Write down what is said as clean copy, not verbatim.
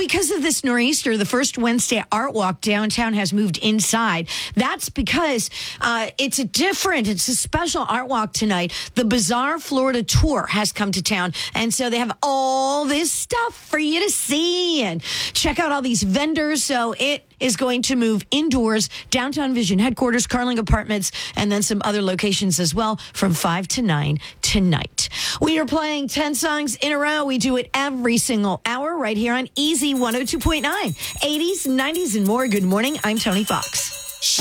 because of this nor'easter, the first Wednesday Art Walk downtown has moved inside. That's because it's a special Art Walk tonight. The Bizarre Florida Tour has come to town, and so they have all this stuff for you to see and check out all these vendors. So it is going to move indoors, Downtown Vision headquarters, Carling Apartments, and then some other locations as well from 5 to 9 tonight. We are playing 10 songs in a row. We do it every single hour right here on Easy 102.9. 80s, 90s, and more. Good morning. I'm Tony Fox.